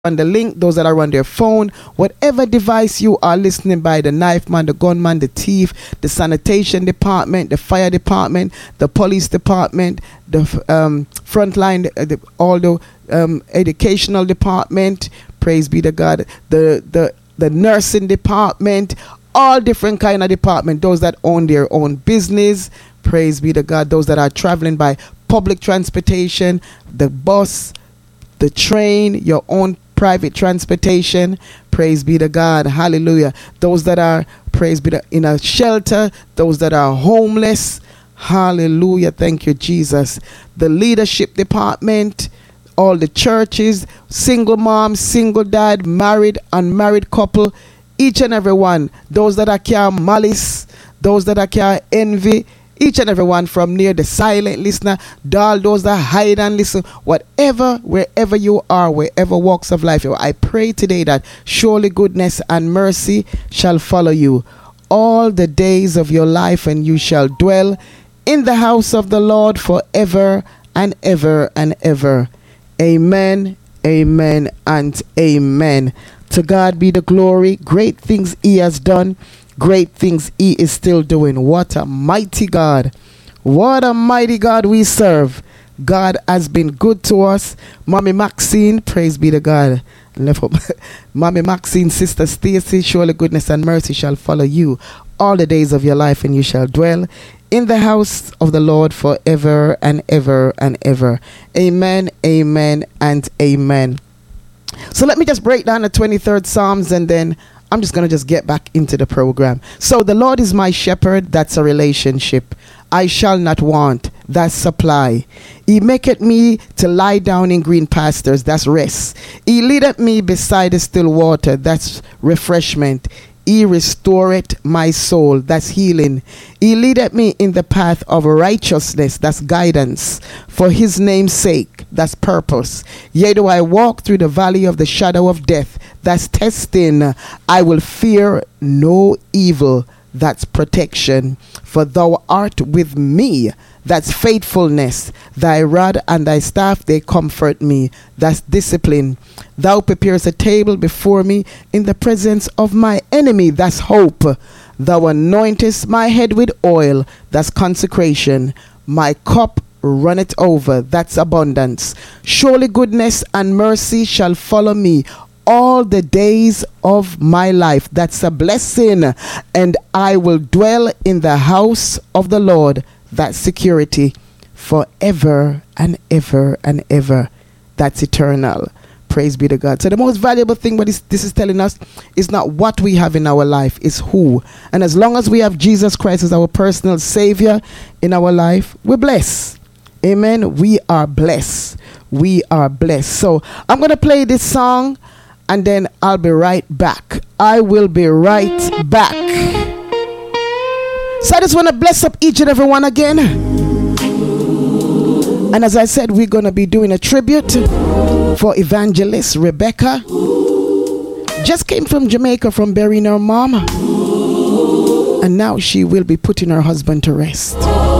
on the link, those that are on their phone, whatever device you are listening by, the knife man, the gunman, the thief, the sanitation department, the fire department, the police department, the frontline, all the educational department, praise be to God, the nursing department, all different kind of department, those that own their own business, praise be to God, those that are traveling by public transportation, the bus, the train, your own private transportation, praise be to God, hallelujah. Those that are, praise be to, in a shelter, those that are homeless, hallelujah, thank you, Jesus. The leadership department, all the churches, single mom, single dad, married, unmarried couple, each and every one, those that are care malice, those that are care envy, each and every one from near the silent listener, all those that hide and listen, whatever, wherever you are, wherever walks of life, I pray today that surely goodness and mercy shall follow you all the days of your life, and you shall dwell in the house of the Lord forever and ever and ever. Amen, amen, and amen. To God be the glory. Great things he has done. Great things he is still doing. What a mighty God. What a mighty God we serve. God has been good to us. Mommy Maxine, praise be to God. Mommy Maxine, Sister Stacy, surely goodness and mercy shall follow you all the days of your life, and you shall dwell in the house of the Lord forever and ever and ever. Amen, amen, and amen. So let me just break down the 23rd Psalms, and then I'm just going to just get back into the program. So the Lord is my shepherd. That's a relationship. I shall not want. That's supply. He maketh me to lie down in green pastures. That's rest. He leadeth me beside the still water. That's refreshment. He restoreth my soul. That's healing. He leadeth me in the path of righteousness. That's guidance. For his name's sake. That's purpose. Yea, though I walk through the valley of the shadow of death. That's testing. I will fear no evil. That's protection. For thou art with me. That's faithfulness. Thy rod and thy staff, they comfort me. That's discipline. Thou preparest a table before me in the presence of my enemy. That's hope. Thou anointest my head with oil. That's consecration. My cup runneth over. That's abundance. Surely goodness and mercy shall follow me all the days of my life. That's a blessing. And I will dwell in the house of the Lord. That's security forever and ever and ever. That's eternal. Praise be to God. So the most valuable thing what this is telling us is not what we have in our life, is who. And as long as we have Jesus Christ as our personal Savior in our life, we're blessed. Amen. We are blessed. We are blessed. So I'm going to play this song, and then I'll be right back. I will be right back. So I just want to bless up each and every one again. And as I said, we're going to be doing a tribute for Evangelist Rebecca. Just came from Jamaica from burying her mom. And now she will be putting her husband to rest.